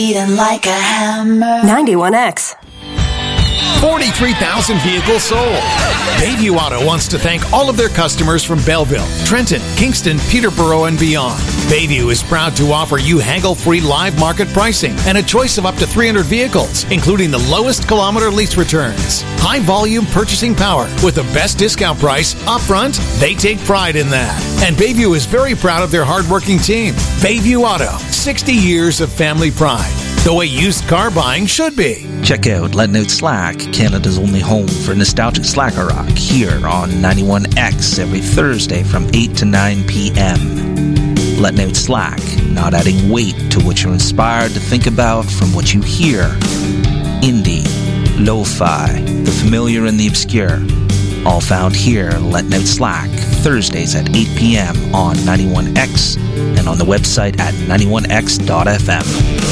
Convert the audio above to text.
Beating like a hammer. 91X. 43,000 vehicles sold. Bayview Auto wants to thank all of their customers from Belleville, Trenton, Kingston, Peterborough, and beyond. Bayview is proud to offer you haggle-free live market pricing and a choice of up to 300 vehicles, including the lowest kilometer lease returns. High-volume purchasing power with the best discount price upfront. They take pride in that. And Bayview is very proud of their hardworking team. Bayview Auto, 60 years of family pride. The way used car buying should be. Check out Letting Out Slack, Canada's only home for nostalgic slacker rock, here on 91X every Thursday from 8 to 9 p.m. Letting Out Slack, not adding weight to what you're inspired to think about from what you hear. Indie, lo-fi, the familiar and the obscure, all found here, Letting Out Slack, Thursdays at 8 p.m. on 91X and on the website at 91x.fm.